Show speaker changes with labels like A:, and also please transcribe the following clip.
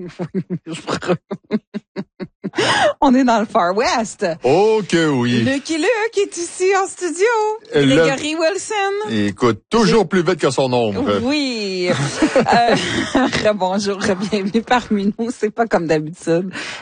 A: On est dans le Far West.
B: Oh que oui.
A: Lucky Luke est ici en studio. Grégory Wilson.
B: Écoute, toujours plus vite que son ombre.
A: Oui. Bonjour, bienvenue parmi nous. C'est pas comme d'habitude.